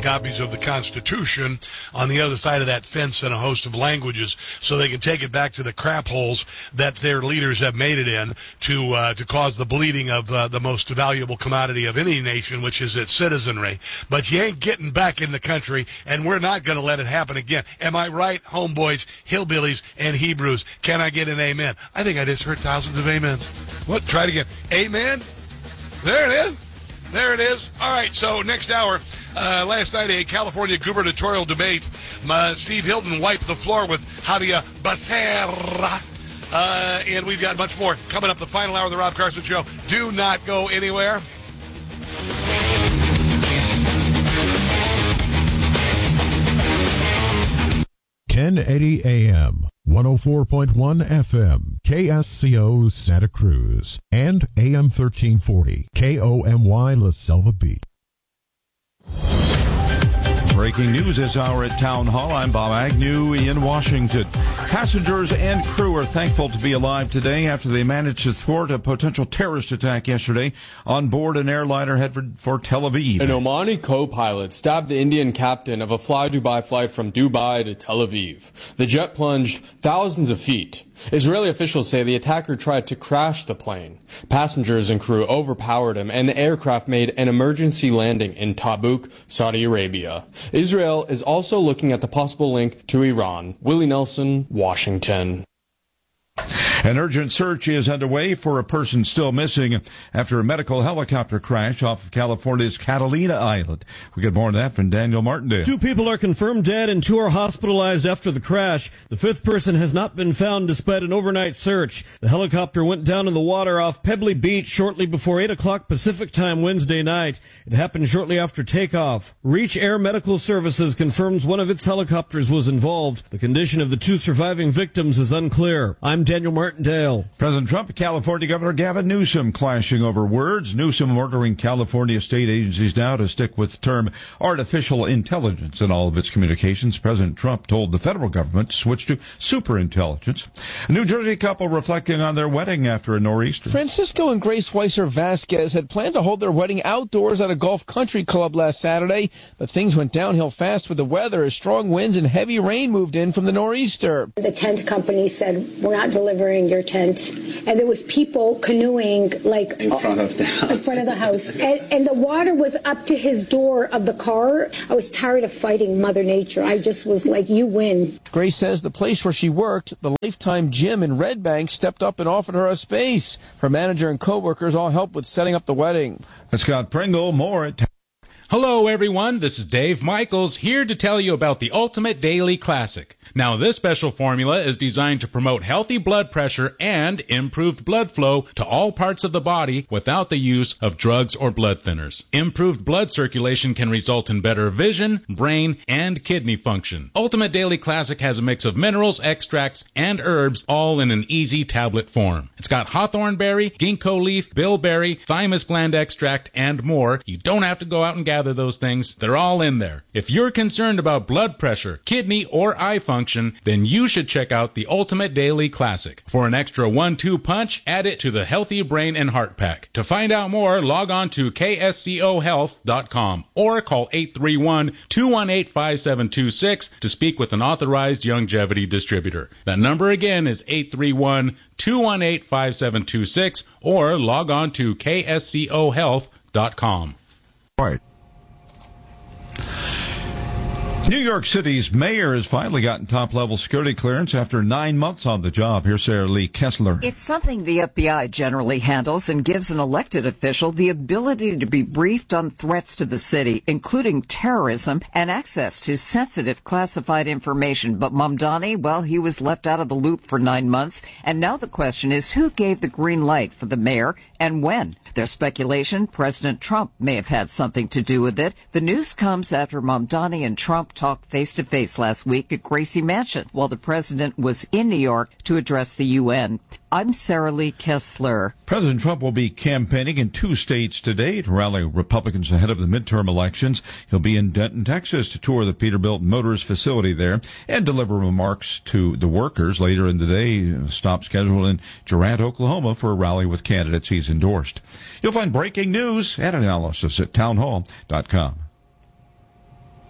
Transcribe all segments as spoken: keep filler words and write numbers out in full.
copies of the Constitution on the other side of that fence in a host of languages so they can take it back to the crap holes that their leaders have made it in to uh, to cause the bleeding of uh, the most valuable commodity of any nation, which is its citizenry. But you ain't getting back in the country, and we're not going to let it happen again. Am I right, homeboys, hillbillies, and Hebrews? Can I get an amen? I think I just heard thousands of amens. What? Try it again. Amen? There it is. There it is. All right, so next hour, uh, last night a California gubernatorial debate. Uh, Steve Hilton wiped the floor with Javier Becerra. Uh, and we've got much more coming up the final hour of the Rob Carson Show. Do not go anywhere. ten eighty A M, one oh four point one F M, K S C O Santa Cruz, and A M thirteen forty, K O M Y La Selva Beach. Breaking news this hour at Town Hall. I'm Bob Agnew in Washington. Passengers and crew are thankful to be alive today after they managed to thwart a potential terrorist attack yesterday on board an airliner headed for Tel Aviv. An Omani co-pilot stabbed the Indian captain of a Fly Dubai flight from Dubai to Tel Aviv. The jet plunged thousands of feet. Israeli officials say the attacker tried to crash the plane. Passengers and crew overpowered him, and the aircraft made an emergency landing in Tabuk, Saudi Arabia. Israel is also looking at the possible link to Iran. Willie Nelson, Washington. An urgent search is underway for a person still missing after a medical helicopter crash off of California's Catalina Island. We get more on that from Daniel Martindale. Two people are confirmed dead and two are hospitalized after the crash. The fifth person has not been found despite an overnight search. The helicopter went down in the water off Pebbly Beach shortly before eight o'clock Pacific time Wednesday night. It happened shortly after takeoff. Reach Air Medical Services confirms one of its helicopters was involved. The condition of the two surviving victims is unclear. I'm Daniel Martindale. President Trump and California Governor Gavin Newsom clashing over words. Newsom ordering California state agencies now to stick with the term artificial intelligence in all of its communications. President Trump told the federal government to switch to superintelligence. A New Jersey couple reflecting on their wedding after a nor'easter. Francisco and Grace Weiser Vasquez had planned to hold their wedding outdoors at a golf country club last Saturday, but things went downhill fast with the weather as strong winds and heavy rain moved in from the nor'easter. The tent company said, we're not delivering your tent, and there was people canoeing like in front of the house. in front of the house, and, and the water was up to his door of the car. I was tired of fighting Mother Nature. I just was like, you win. Grace says the place where she worked, the Lifetime Gym in Red Bank, stepped up and offered her a space. Her manager and co-workers all helped with setting up the wedding. Scott Pringle, more at Hello, everyone. This is Dave Michaels here to tell you about the Ultimate Daily Classic. Now, this special formula is designed to promote healthy blood pressure and improved blood flow to all parts of the body without the use of drugs or blood thinners. Improved blood circulation can result in better vision, brain, and kidney function. Ultimate Daily Classic has a mix of minerals, extracts, and herbs, all in an easy tablet form. It's got hawthorn berry, ginkgo leaf, bilberry, thymus gland extract, and more. You don't have to go out and gather those things. They're all in there. If you're concerned about blood pressure, kidney, or eye function, then you should check out the Ultimate Daily Classic. For an extra one two punch, add it to the Healthy Brain and Heart Pack. To find out more, log on to K S C O health dot com or call eight three one, two one eight, five seven two six to speak with an authorized longevity distributor. That number again is eight three one, two one eight, five seven two six or log on to K S C O health dot com. All right. New York City's mayor has finally gotten top-level security clearance after nine months on the job. Here's Sarah Lee Kessler. It's something the F B I generally handles and gives an elected official the ability to be briefed on threats to the city, including terrorism and access to sensitive classified information. But Mamdani, well, he was left out of the loop for nine months. And now the question is, who gave the green light for the mayor and when? There's speculation President Trump may have had something to do with it. The news comes after Mamdani and Trump talked face-to-face last week at Gracie Mansion while the president was in New York to address the U N. I'm Sarah Lee Kessler. President Trump will be campaigning in two states today to rally Republicans ahead of the midterm elections. He'll be in Denton, Texas to tour the Peterbilt Motors facility there and deliver remarks to the workers. Later in the day, stop scheduled in Durant, Oklahoma for a rally with candidates he's endorsed. You'll find breaking news and analysis at town hall dot com.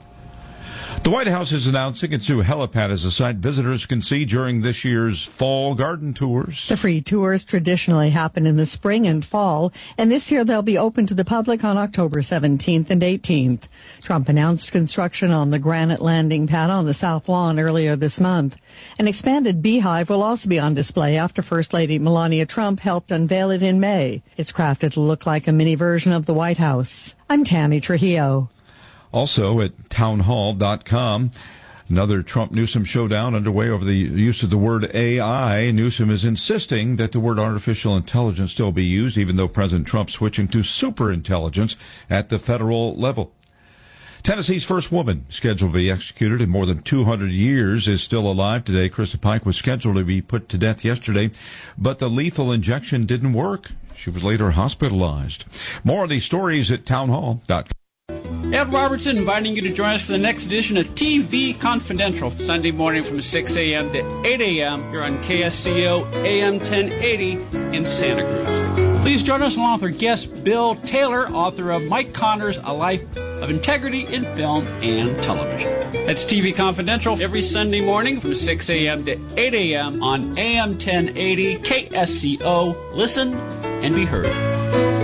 The White House is announcing its new helipad as a site visitors can see during this year's fall garden tours. The free tours traditionally happen in the spring and fall, and this year they'll be open to the public on October seventeenth and eighteenth. Trump announced construction on the granite landing pad on the South Lawn earlier this month. An expanded beehive will also be on display after First Lady Melania Trump helped unveil it in May. It's crafted to look like a mini version of the White House. I'm Tammy Trujillo. Also at townhall dot com, another Trump-Newsom showdown underway over the use of the word A I. Newsom is insisting that the word artificial intelligence still be used, even though President Trump's switching to superintelligence at the federal level. Tennessee's first woman scheduled to be executed in more than two hundred years is still alive today. Krista Pike was scheduled to be put to death yesterday, but the lethal injection didn't work. She was later hospitalized. More of these stories at townhall dot com. Ed Robertson inviting you to join us for the next edition of T V Confidential, Sunday morning from six a.m. to eight a.m. here on K S C O A M ten eighty in Santa Cruz. Please join us along with our guest Bill Taylor, author of Mike Connors, A Life of Integrity in Film and Television. That's T V Confidential every Sunday morning from six a.m. to eight a.m. on A M ten eighty K S C O. Listen and be heard.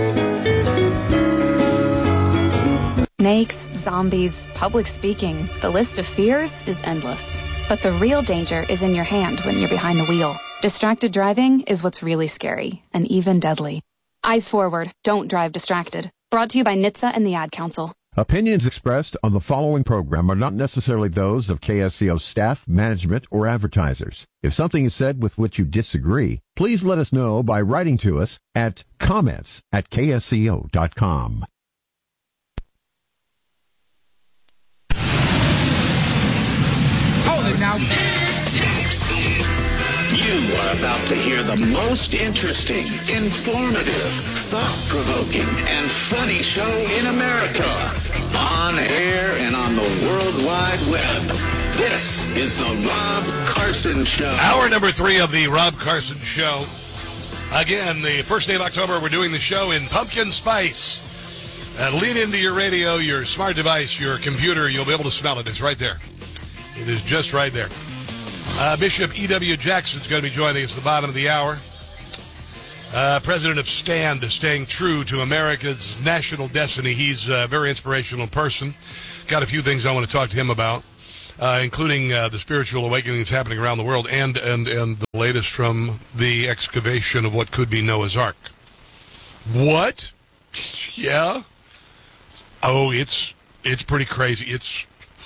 Snakes, zombies, public speaking. The list of fears is endless. But the real danger is in your hand when you're behind the wheel. Distracted driving is what's really scary and even deadly. Eyes forward. Don't drive distracted. Brought to you by N H T S A and the Ad Council. Opinions expressed on the following program are not necessarily those of K S C O staff, management, or advertisers. If something is said with which you disagree, please let us know by writing to us at comments at K S C O dot com. Now, you are about to hear the most interesting, informative, thought-provoking, and funny show in America. On air and on the World Wide Web. This is the Rob Carson Show. Hour number three of the Rob Carson Show. Again, the first day of October, we're doing the show in pumpkin spice. Uh, lean into your radio, your smart device, your computer. You'll be able to smell it. It's right there. It is just right there. Uh, Bishop E W. Jackson's going to be joining us at the bottom of the hour. Uh, president of STAND, staying true to America's national destiny. He's a very inspirational person. Got a few things I want to talk to him about, uh, including uh, the spiritual awakening that's happening around the world and, and, and the latest from the excavation of what could be Noah's Ark. What? Yeah? Oh, it's it's pretty crazy. It's...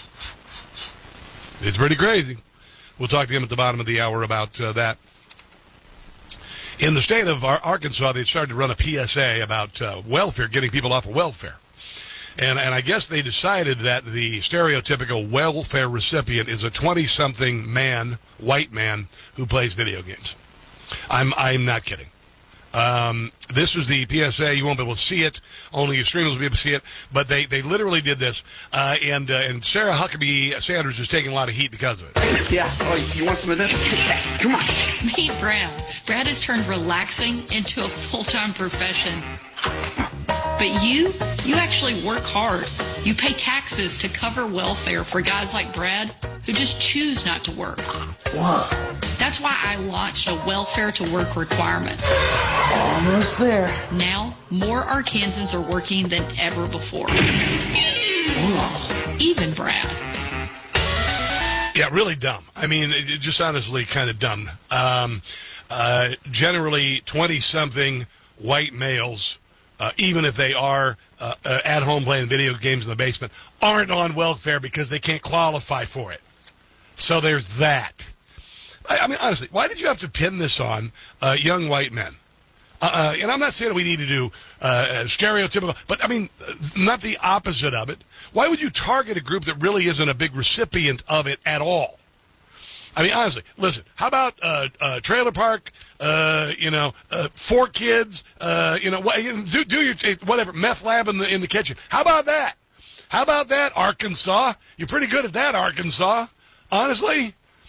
It's pretty crazy. We'll talk to him at the bottom of the hour about uh, that. In the state of Arkansas, they started to run a P S A about uh, welfare, getting people off of welfare. And, and I guess they decided that the stereotypical welfare recipient is a twenty-something man, white man, who plays video games. I'm, I'm not kidding. Um, this was the P S A. You won't be able to see it. Only your streamers will be able to see it. But they, they literally did this. Uh, and, uh, and Sarah Huckabee Sanders is taking a lot of heat because of it. Yeah. Oh, you want some of this? Come on. Meet Brad. Brad has turned relaxing into a full-time profession. But you, you actually work hard. You pay taxes to cover welfare for guys like Brad who just choose not to work. Whoa. That's why I launched a welfare to work requirement. Almost there. Now, more Arkansans are working than ever before. Whoa. Even Brad. Yeah, really dumb. I mean, it, just honestly kind of dumb. Um, uh, generally, twenty-something white males, uh, even if they are uh, uh, at home playing video games in the basement, aren't on welfare because they can't qualify for it. So there's that. I, I mean, honestly, why did you have to pin this on uh, young white men? Uh, uh, and I'm not saying we need to do uh, stereotypical, but I mean, not the opposite of it. Why would you target a group that really isn't a big recipient of it at all? I mean, honestly, listen, how about uh, uh, trailer park, uh, you know, uh, four kids, uh, you know, do, do your, whatever, meth lab in the, in the kitchen. How about that? How about that, Arkansas? You're pretty good at that, Arkansas. Honestly,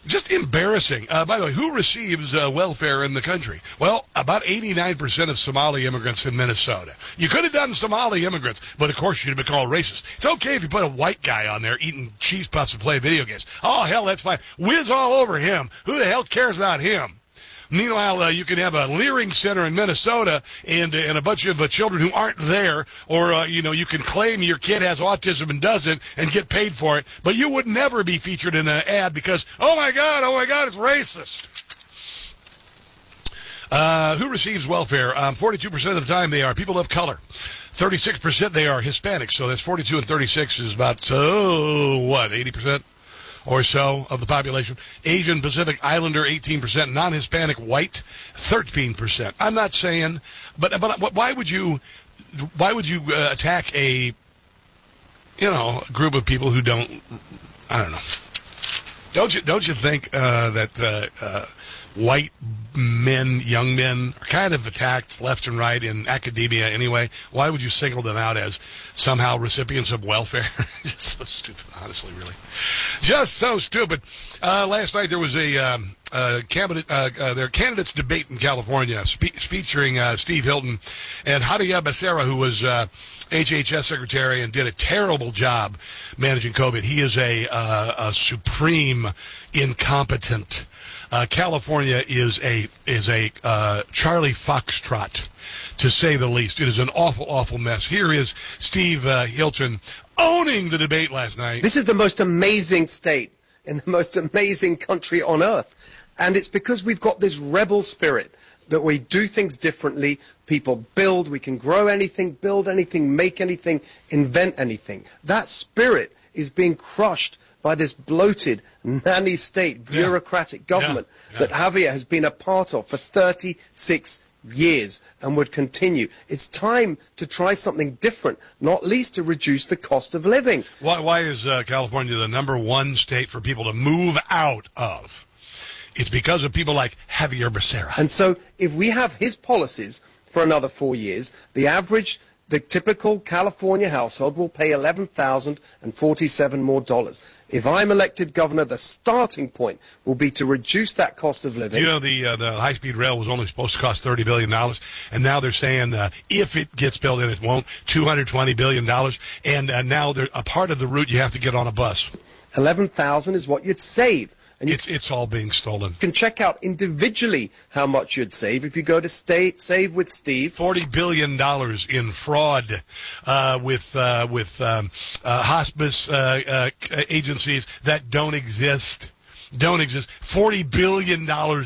Just embarrassing. Uh, by the way, who receives uh, welfare in the country? Well, about eighty-nine percent of Somali immigrants in Minnesota. You could have done Somali immigrants, but of course you'd have been called racist. It's okay if you put a white guy on there eating cheese puffs and play video games. Oh, hell, that's fine. Whiz all over him. Who the hell cares about him? Meanwhile, uh, you can have a Leering Center in Minnesota and, uh, and a bunch of uh, children who aren't there, or, uh, you know, you can claim your kid has autism and doesn't and get paid for it, but you would never be featured in an ad because, oh, my God, oh, my God, it's racist. Uh, who receives welfare? Um, forty-two percent of the time they are people of color. thirty-six percent they are Hispanic, so that's forty-two and thirty-six is about, oh, what, eighty percent? Or so of the population. Asian Pacific Islander, eighteen percent. Non-Hispanic white, thirteen percent. I'm not saying, but but why would you why would you uh, attack a you know group of people who don't? I don't know. Don't you don't you think uh, that uh, uh, white men, young men, are kind of attacked left and right in academia anyway? Why would you single them out as somehow recipients of welfare? Just so stupid, honestly, really. Just so stupid. Uh, last night there was a um, uh, candidate, uh, uh, their candidates debate in California spe- featuring uh, Steve Hilton and Hadiya Becerra, who was uh, H H S secretary and did a terrible job managing COVID. He is a, uh, a supreme incompetent. Uh, California is a is a uh, Charlie Foxtrot, to say the least. It is an awful, awful mess. Here is Steve uh, Hilton owning the debate last night. This is the most amazing state in the most amazing country on earth. And it's because we've got this rebel spirit that we do things differently. People build. We can grow anything, build anything, make anything, invent anything. That spirit is being crushed by this bloated, nanny state, bureaucratic yeah. government yeah. Yeah. that Javier has been a part of for thirty-six years and would continue. It's time to try something different, not least to reduce the cost of living. Why, why is uh, California the number one state for people to move out of? It's because of people like Javier Becerra. And so if we have his policies for another four years, the average... the typical California household will pay eleven thousand forty-seven more dollars. If I'm elected governor, the starting point will be to reduce that cost of living. You know, the uh, the high-speed rail was only supposed to cost thirty billion dollars, and now they're saying uh, if it gets built, and it won't, two hundred twenty billion dollars, and uh, now they're, a part of the route you have to get on a bus. eleven thousand dollars is what you'd save. And it's, it's all being stolen. You can check out individually how much you'd save if you go to State Save with Steve. forty billion dollars in fraud uh, with uh, with um, uh, hospice uh, uh, agencies that don't exist. Don't exist. forty billion dollars